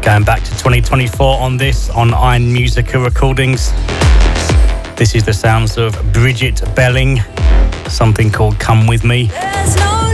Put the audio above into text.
Going back to 2024 on this, on Iron Musica Recordings. This is the sounds of Bridget Belling, something called Come With Me. There's no